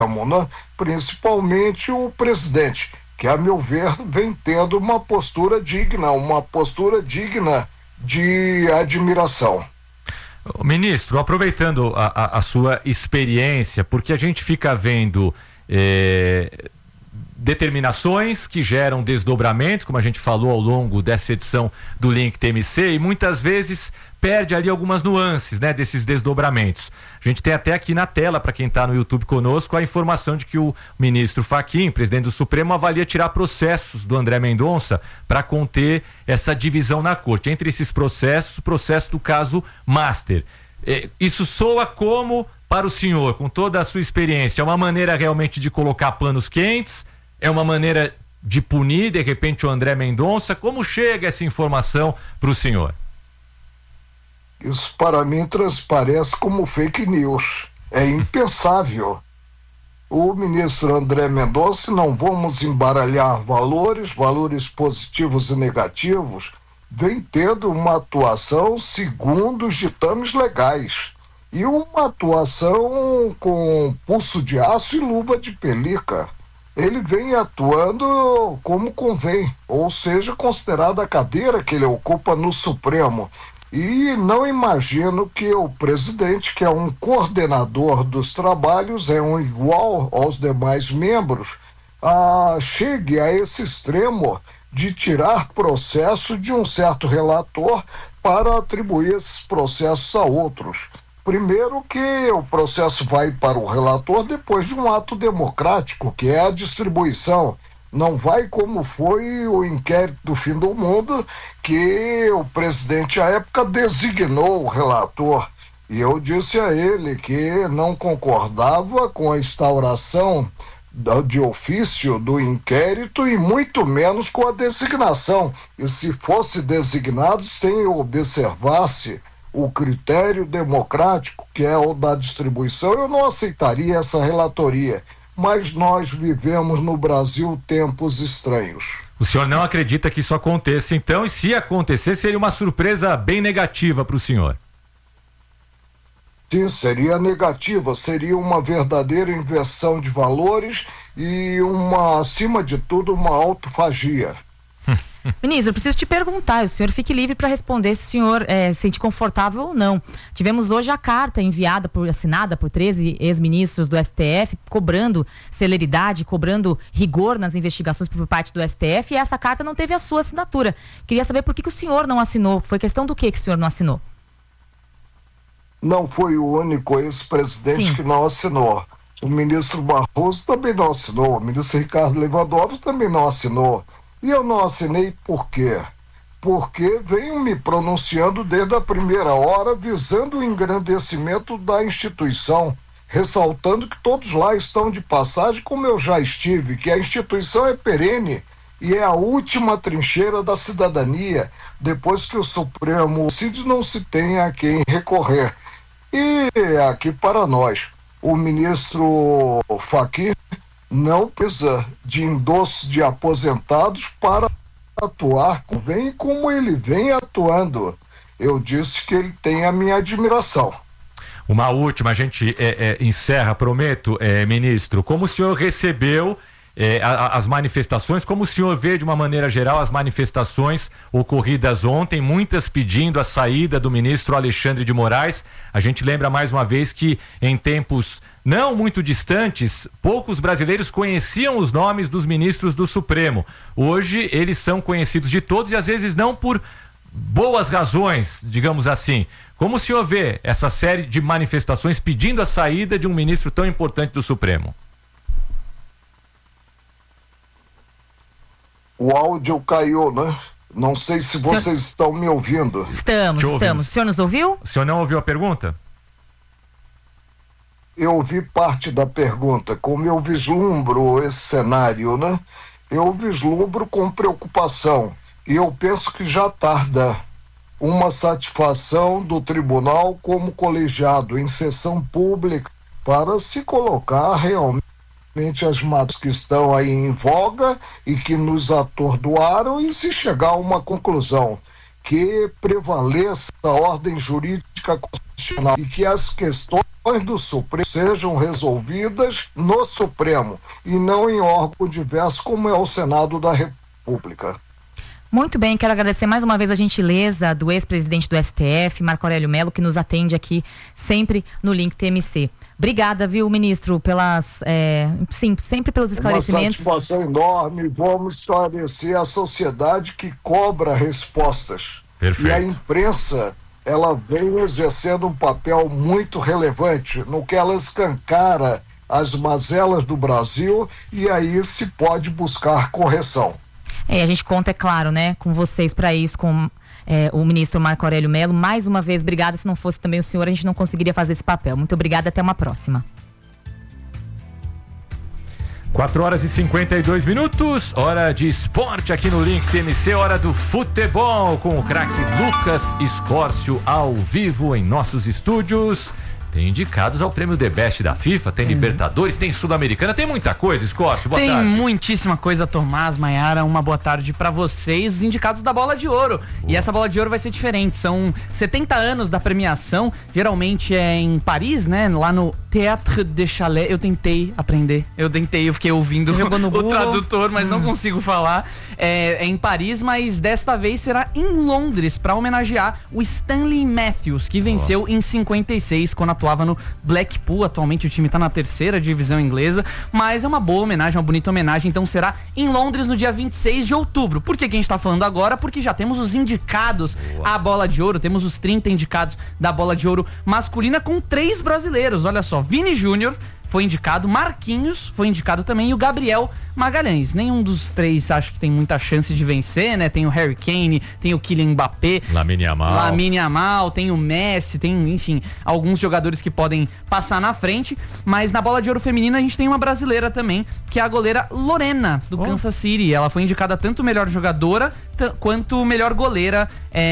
né? Principalmente o presidente, que, a meu ver, vem tendo uma postura digna de admiração. Ministro, aproveitando a sua experiência, porque a gente fica vendo determinações que geram desdobramentos, como a gente falou ao longo dessa edição do Link TMC, e muitas vezes perde ali algumas nuances, né, desses desdobramentos. A gente tem até aqui na tela, para quem está no YouTube conosco, a informação de que o ministro Fachin, presidente do Supremo, avalia tirar processos do André Mendonça para conter essa divisão na corte. Entre esses processos, o processo do caso Master. Isso soa como, para o senhor, com toda a sua experiência, é uma maneira realmente de colocar panos quentes? É uma maneira de punir, de repente, o André Mendonça? Como chega essa informação para o senhor? Isso, para mim, transparece como fake news. É impensável. O ministro André Mendonça, não vamos embaralhar valores positivos e negativos, vem tendo uma atuação segundo os ditames legais. E uma atuação com pulso de aço e luva de pelica. Ele vem atuando como convém, ou seja, considerada a cadeira que ele ocupa no Supremo. E não imagino que o presidente, que é um coordenador dos trabalhos, é um igual aos demais membros, chegue a esse extremo de tirar processo de um certo relator para atribuir esses processos a outros. Primeiro que o processo vai para o relator depois de um ato democrático, que é a distribuição. Não vai como foi o inquérito do fim do mundo, que o presidente à época designou o relator. E eu disse a ele que não concordava com a instauração de ofício do inquérito e muito menos com a designação. E se fosse designado sem observar-se o critério democrático, que é o da distribuição, eu não aceitaria essa relatoria. Mas nós vivemos no Brasil tempos estranhos. O senhor não acredita que isso aconteça, então? E se acontecer, seria uma surpresa bem negativa para o senhor? Sim, seria negativa, seria uma verdadeira inversão de valores e acima de tudo, uma autofagia. Ministro, eu preciso te perguntar, o senhor fique livre para responder se o senhor se sente confortável ou não. Tivemos hoje a carta assinada por 13 ex-ministros do STF, cobrando celeridade, cobrando rigor nas investigações por parte do STF, e essa carta não teve a sua assinatura. Queria saber por que o senhor não assinou, foi questão do que o senhor não assinou? Não foi o único ex-presidente que não assinou. O ministro Barroso também não assinou, o ministro Ricardo Lewandowski também não assinou. E eu não assinei por quê? Porque venho me pronunciando desde a primeira hora, visando o engrandecimento da instituição, ressaltando que todos lá estão de passagem, como eu já estive, que a instituição é perene e é a última trincheira da cidadania, depois que o Supremo decide, não se tem a quem recorrer. E aqui para nós, o ministro Fachin não precisa de endosso de aposentados para atuar como ele vem atuando. Eu disse que ele tem a minha admiração. Uma última, a gente encerra, prometo, ministro. Como o senhor recebeu as manifestações, como o senhor vê de uma maneira geral as manifestações ocorridas ontem, muitas pedindo a saída do ministro Alexandre de Moraes? A gente lembra mais uma vez que em tempos não muito distantes, poucos brasileiros conheciam os nomes dos ministros do Supremo. Hoje eles são conhecidos de todos e às vezes não por boas razões, digamos assim. Como o senhor vê essa série de manifestações pedindo a saída de um ministro tão importante do Supremo? O áudio caiu, né? Não sei se vocês estão me ouvindo. Estamos. O senhor nos ouviu? O senhor não ouviu a pergunta? Eu ouvi parte da pergunta. Como eu vislumbro esse cenário, né? Eu vislumbro com preocupação. E eu penso que já tarda uma satisfação do tribunal como colegiado em sessão pública para se colocar realmente as matas que estão aí em voga e que nos atordoaram e se chegar a uma conclusão que prevaleça a ordem jurídica constitucional e que as questões do Supremo sejam resolvidas no Supremo e não em órgão diverso como é o Senado da República. Muito bem, quero agradecer mais uma vez a gentileza do ex-presidente do STF, Marco Aurélio Mello, que nos atende aqui sempre no Link TMC. Obrigada, viu, ministro, sempre pelos esclarecimentos. Uma satisfação enorme. Vamos esclarecer a sociedade que cobra respostas. Perfeito. E a imprensa, ela vem exercendo um papel muito relevante no que ela escancara as mazelas do Brasil, e aí se pode buscar correção. A gente conta, é claro, né, com vocês para isso, com o ministro Marco Aurélio Mello. Mais uma vez, obrigada. Se não fosse também o senhor, a gente não conseguiria fazer esse papel. Muito obrigada, até uma próxima. 4h52, hora de esporte aqui no Link TMC, hora do futebol com o craque Lucas Escórcio ao vivo em nossos estúdios. Tem indicados ao prêmio The Best da FIFA, tem Libertadores, tem Sul-Americana, tem muita coisa, Escórcio, boa tarde. Tem muitíssima coisa, Tomás, Maiara, uma boa tarde pra vocês, os indicados da Bola de Ouro. E essa Bola de Ouro vai ser diferente, são 70 anos da premiação, geralmente é em Paris, né, lá no Théâtre de Chalet. Eu tentei aprender, eu fiquei ouvindo o tradutor, mas não consigo falar. É em Paris, mas desta vez será em Londres, pra homenagear o Stanley Matthews, que venceu em 56, quando atuava no Blackpool. Atualmente o time tá na 3ª divisão inglesa, mas é uma boa homenagem, uma bonita homenagem. Então será em Londres no dia 26 de outubro. Por que a gente tá falando agora? Porque já temos os indicados à Bola de Ouro, temos os 30 indicados da Bola de Ouro masculina, com 3 brasileiros. Olha só, Vini Júnior foi indicado, Marquinhos foi indicado também, e o Gabriel Magalhães. Nenhum dos 3 acho que tem muita chance de vencer, né? Tem o Harry Kane, tem o Kylian Mbappé, Lamine Yamal, tem o Messi, tem, enfim, alguns jogadores que podem passar na frente. Mas na Bola de Ouro feminina a gente tem uma brasileira também, que é a goleira Lorena, do Kansas City. Ela foi indicada tanto melhor jogadora quanto melhor goleira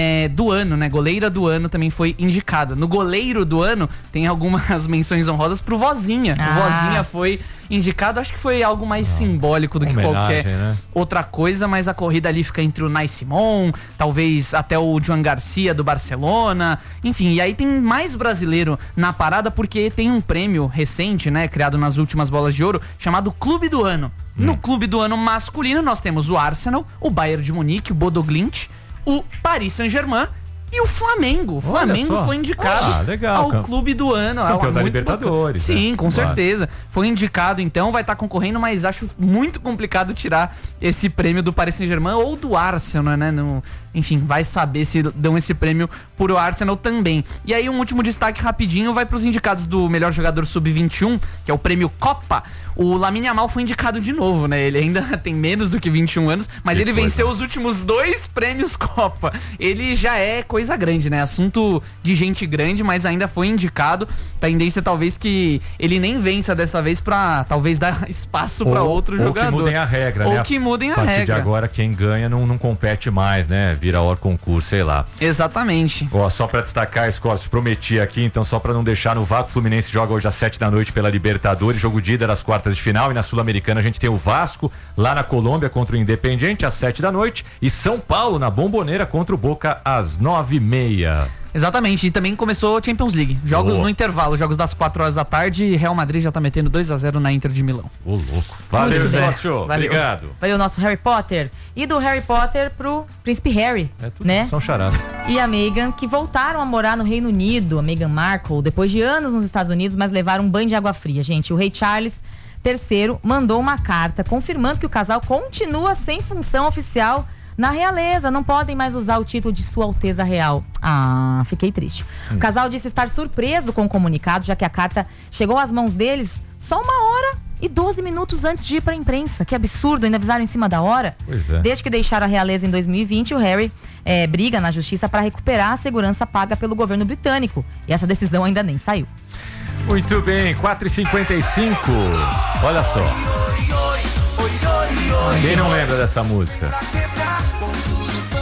do ano, né? Goleira do ano também foi indicada. No goleiro do ano tem algumas menções honrosas pro Vozinha. O Vozinha foi indicado, acho que foi algo mais simbólico do que qualquer outra coisa, mas a corrida ali fica entre o Nai Simon, talvez até o Joan Garcia do Barcelona, enfim. E aí tem mais brasileiro na parada, porque tem um prêmio recente, né, criado nas últimas Bolas de Ouro, chamado Clube do Ano. No Clube do Ano masculino nós temos o Arsenal, o Bayern de Munique, o Bodo Glimt, o Paris Saint-Germain e o Flamengo. O Flamengo foi indicado ao Clube do Ano. Campeão da Libertadores. Sim, com certeza. Foi indicado, então vai estar concorrendo, mas acho muito complicado tirar esse prêmio do Paris Saint-Germain ou do Arsenal, né? Enfim, vai saber se dão esse prêmio pro Arsenal também. E aí um último destaque rapidinho vai pros indicados do melhor jogador sub-21, que é o prêmio Copa. O Lamine Yamal foi indicado de novo, né? Ele ainda tem menos do que 21 anos, mas ele venceu os últimos 2 prêmios Copa. Ele já é coisa grande, né? Assunto de gente grande, mas ainda foi indicado. Tendência talvez que ele nem vença dessa vez, pra talvez dar espaço para outro jogador. Ou que mudem a regra, né? Ou que mudem a regra. A partir de agora, quem ganha não compete mais, né? Vira hora concurso, sei lá. Exatamente. Ó, só pra destacar, Escórcio, prometi aqui, então só pra não deixar no vácuo, o Fluminense joga hoje às 7 da noite pela Libertadores, jogo de ida das quartas de final, e na Sul-Americana a gente tem o Vasco lá na Colômbia contra o Independiente às 7 da noite, e São Paulo na Bomboneira contra o Boca às 9h30. Exatamente, e também começou a Champions League. Jogos no intervalo, jogos das 4 horas da tarde, e Real Madrid já tá metendo 2-0 na Inter de Milão. Ô, louco. Valeu, Escórcio. Obrigado. Valeu o nosso Harry Potter. E do Harry Potter pro Príncipe Harry, né? São charadas. E a Meghan, que voltaram a morar no Reino Unido, a Meghan Markle, depois de anos nos Estados Unidos, mas levaram um banho de água fria, gente. O rei Charles III mandou uma carta confirmando que o casal continua sem função oficial na realeza, não podem mais usar o título de Sua Alteza Real. Ah, fiquei triste. O casal disse estar surpreso com o comunicado, já que a carta chegou às mãos deles só 1h12 minutos antes de ir pra imprensa. Que absurdo, ainda avisaram em cima da hora. Pois é. Desde que deixaram a realeza em 2020, o Harry briga na justiça para recuperar a segurança paga pelo governo britânico. E essa decisão ainda nem saiu. Muito bem, 4h55. Olha só. Quem não lembra dessa música?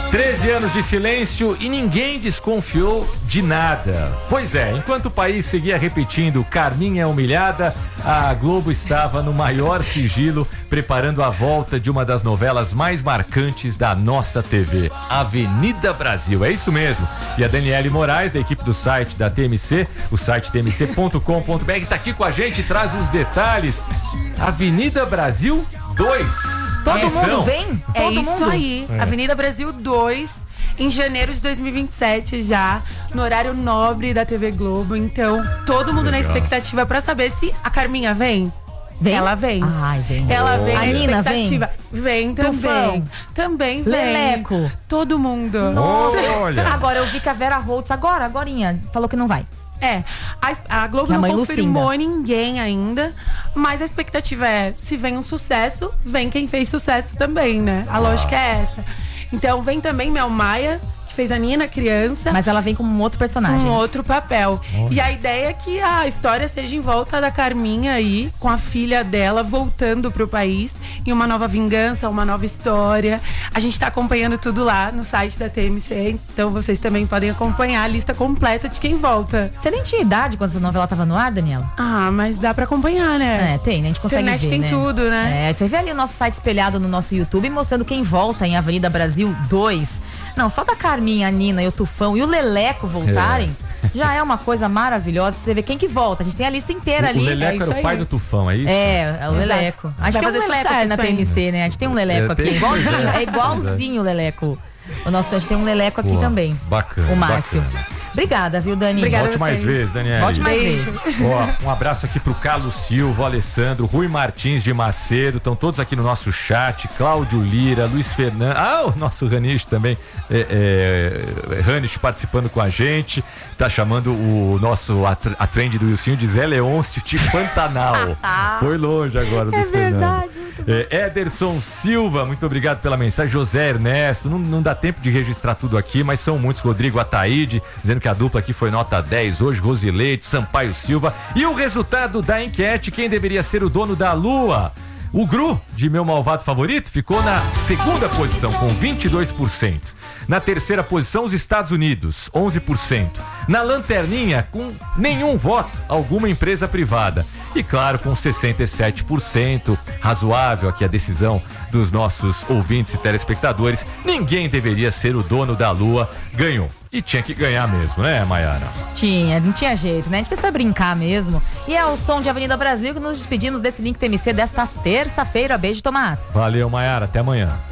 13 anos de silêncio e ninguém desconfiou de nada. Pois é, enquanto o país seguia repetindo Carminha é humilhada, a Globo estava no maior sigilo preparando a volta de uma das novelas mais marcantes da nossa TV, Avenida Brasil. É isso mesmo. E a Daniele Moraes, da equipe do site da TMC, o site tmc.com.br, está aqui com a gente e traz os detalhes. Avenida Brasil 2. Todo mundo vem? É isso aí. É. Avenida Brasil 2, em janeiro de 2027 já, no horário nobre da TV Globo. Então, todo mundo na expectativa pra saber se a Carminha vem. Vem? Ela vem. Ai, vem. Ela vem A na Nina expectativa. Vem também. Tufão. Também vem. Leleco. Todo mundo. Olha. Agora eu vi que a Vera Holtz, agorinha, falou que não vai. É, a Globo Que a não mãe confirmou Lucinda. ninguém ainda, mas a expectativa é, se vem um sucesso, vem quem fez sucesso também, né? A lógica é essa. Então vem também Mel Maia, que fez a Nina criança, Mas ela vem como um outro personagem. um outro papel. E a ideia é que a história seja em volta da Carminha aí, com a filha dela voltando pro país, em uma nova vingança, uma nova história. A gente tá acompanhando tudo lá no site da TMC, então vocês também podem acompanhar a lista completa de quem volta. Você nem tinha idade quando essa novela tava no ar, Daniela? Ah, mas dá pra acompanhar, né? É, tem, né? A gente consegue Internet ver, tem né? tudo, né? É, você vê ali o nosso site espelhado no nosso YouTube mostrando quem volta em Avenida Brasil 2. Não, só da Carminha, a Nina e o Tufão e o Leleco voltarem, já é uma coisa maravilhosa. Você vê quem que volta. A gente tem a lista inteira ali. O Leleco isso era o pai aí. do Tufão, é isso? É o Leleco. A gente Vai tem um fazer Leleco aqui na sucesso TMC, né? A gente tem um Leleco aqui. tem, É igualzinho o Leleco. A gente tem um Leleco aqui Pô, também. bacana, O Márcio. bacana. Obrigada, viu, Dani? Obrigada. Volte mais vocês. vezes, Daniel. Volte mais Beijo. vezes. Ó, um abraço aqui pro Carlos Silva, o Alessandro, Rui Martins de Macedo, estão todos aqui no nosso chat, Cláudio Lira, Luiz Fernando, o nosso Ranish também, Ranish participando com a gente, tá chamando o nosso, a trend do Wilson de Zé Leôncio de Pantanal. Foi longe agora, Luiz Fernando. Ederson Silva, muito obrigado pela mensagem. José Ernesto, não dá tempo de registrar tudo aqui, mas são muitos. Rodrigo Ataíde, dizendo que a dupla aqui foi nota 10 hoje. Rosileide, Sampaio Silva. E o resultado da enquete: quem deveria ser o dono da Lua? O Gru, de Meu Malvado Favorito, ficou na segunda posição, com 22%. Na terceira posição, os Estados Unidos, 11%. Na lanterninha, com nenhum voto, alguma empresa privada. E claro, com 67%, razoável aqui a decisão dos nossos ouvintes e telespectadores, ninguém deveria ser o dono da Lua, ganhou. E tinha que ganhar mesmo, né, Maiara? Não tinha jeito, né? A gente precisa brincar mesmo. E é o som de Avenida Brasil que nos despedimos desse Link TMC desta terça-feira. Beijo, Tomás. Valeu, Maiara, até amanhã.